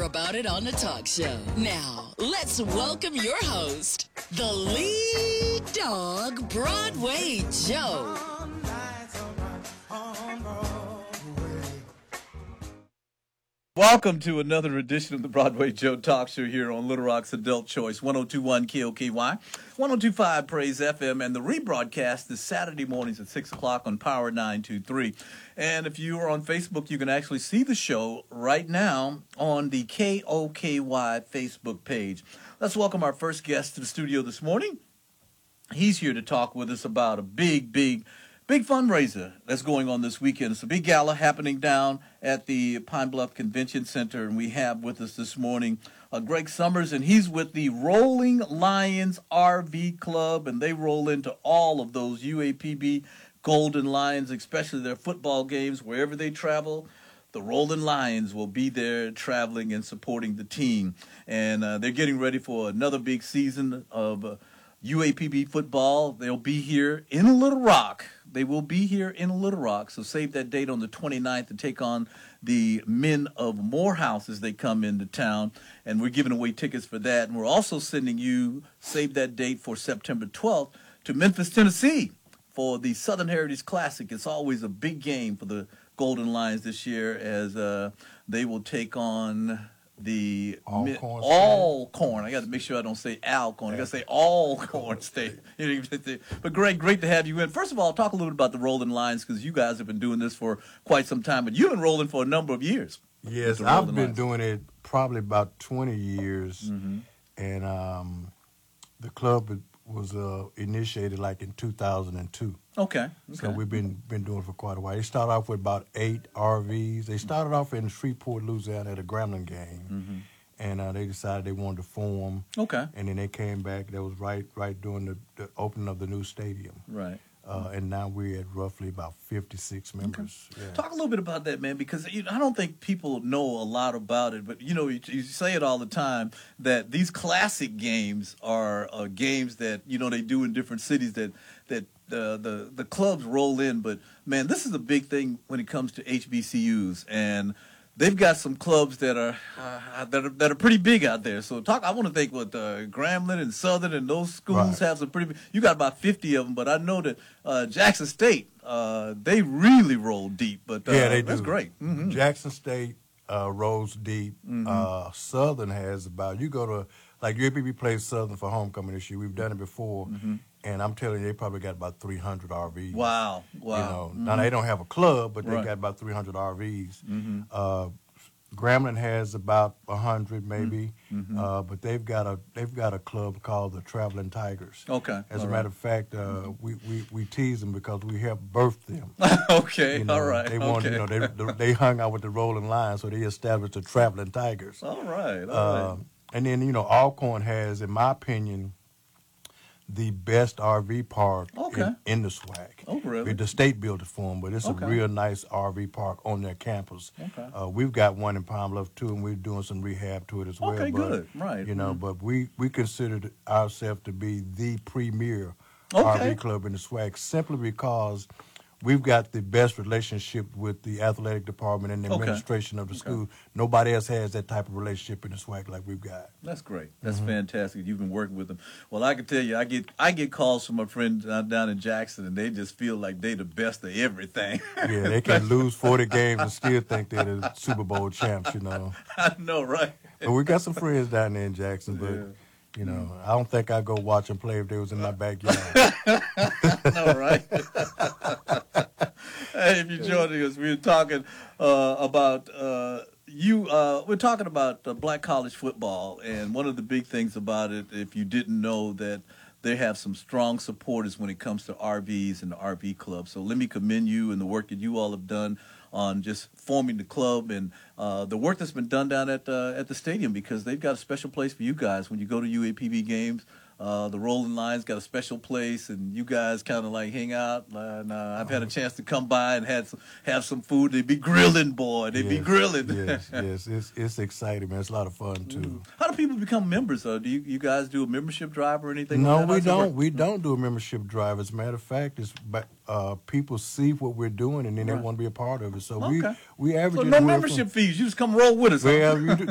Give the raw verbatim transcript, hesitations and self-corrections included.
hear about it on the talk show. Now, let's welcome your host, the lead dog, Broadway Joe. Welcome to another edition of the Broadway Joe Talk Show here on Little Rock's Adult Choice, one oh two point one K O K Y, one oh two point five Praise F M, and the rebroadcast is Saturday mornings at six o'clock on Power nine two three. And if you are on Facebook, you can actually see the show right now on the K O K Y Facebook page. Let's welcome our first guest to the studio this morning. He's here to talk with us about a big, big Big fundraiser that's going on this weekend. It's a big gala happening down at the Pine Bluff Convention Center, and we have with us this morning uh, Greg Summers, and he's with the Rolling Lions R V Club, and they roll into all of those U A P B Golden Lions, especially their football games, wherever they travel. The Rolling Lions will be there traveling and supporting the team, and uh, they're getting ready for another big season of uh, U A P B football. They'll be here in Little Rock. They will be here in Little Rock, so save that date on the twenty-ninth to take on the Men of Morehouse as they come into town, and we're giving away tickets for that. And we're also sending you, save that date for September twelfth, to Memphis, Tennessee for the Southern Heritage Classic. It's always a big game for the Golden Lions this year as uh, they will take on the Alcorn mi- all corn. I got to make sure I don't say Alcorn. I got to say all corn state. But Greg, great to have you in. First of all, talk a little bit about the Rolling Lions because you guys have been doing this for quite some time, but you've been rolling for a number of years. Yes, I've been Lions. doing it probably about twenty years, mm-hmm. and um, the club was uh, initiated like in two thousand two. Okay. okay. So we've been been doing it for quite a while. They started off with about eight R Vs. They started off in Shreveport, Louisiana at a Grambling game, mm-hmm. and uh, they decided they wanted to form. Okay. And then they came back. That was right right during the, the opening of the new stadium. Right. Uh, and now we're at roughly about fifty-six members. Okay. Yeah. Talk a little bit about that, man, because you know, I don't think people know a lot about it. But, you know, you, you say it all the time that these classic games are uh, games that, you know, they do in different cities that that uh, the, the clubs roll in. But, man, this is a big thing when it comes to H B C Us. And they've got some clubs that are uh, that are that are pretty big out there. So talk. I want to think what uh, Grambling and Southern and those schools right. have some pretty. Big, you got about fifty of them, but I know that uh, Jackson State uh, they really roll deep. But uh, yeah, they that's do. great. Mm-hmm. Jackson State uh, rolls deep. Mm-hmm. Uh, Southern has about you go to like U A P B plays Southern for homecoming this year. We've done it before. Mm-hmm. And I'm telling you, they probably got about three hundred R Vs. Wow, wow. You know, mm-hmm. now they don't have a club, but they right. got about three hundred R Vs. Mm-hmm. Uh, Grambling has about one hundred maybe, mm-hmm. uh, but they've got a they've got a club called the Traveling Tigers. Okay. As all a right. matter of fact, uh, mm-hmm. we, we, we tease them because we helped birth them. okay, you know, all right. They wanted, okay. you know, they they hung out with the Rolling Lions, so they established the Traveling Tigers. All right, all uh, right. And then you know, Alcorn has, in my opinion, the best R V park okay. in, in the SWAC. Oh, really? The state built it for them, but it's okay. a real nice R V park on their campus. Okay. Uh, we've got one in Pine Bluff, too, and we're doing some rehab to it as well. Okay, but, good. Right. You know, mm-hmm. but we, we considered ourselves to be the premier okay. R V club in the SWAC simply because we've got the best relationship with the athletic department and the okay. administration of the okay. school. Nobody else has that type of relationship in the SWAC like we've got. That's great. That's mm-hmm. fantastic. You've been working with them. Well, I can tell you, I get I get calls from my friends down in Jackson, and they just feel like they the best of everything. Yeah, they can lose forty games and still think they're the Super Bowl champs, you know. I know, right? But we got some friends down there in Jackson, but... Yeah. You know, I don't think I'd go watch them play if they was in my backyard. No, right? Hey, if you're joining us, we were talking uh, about uh, you. Uh, we're talking about uh, black college football, and one of the big things about it, if you didn't know, that they have some strong supporters when it comes to R Vs and the R V club. So let me commend you and the work that you all have done on just forming the club and uh, the work that's been done down at uh, at the stadium, because they've got a special place for you guys when you go to U A P B games. Uh, the Rolling Lions got a special place, and you guys kind of like hang out. And uh, I've had a chance to come by and had some, have some food. They'd be grilling, boy. They'd yes, be grilling. yes, yes. It's it's exciting, man. It's a lot of fun too. Mm. How do people become members? Though, do you, you guys do a membership drive or anything? No, like that? we don't. We don't do a membership drive. As a matter of fact, it's uh, people see what we're doing and then right. they want to be a part of it. So okay. we we average. So no membership from, fees. You just come roll with us. Well, you do,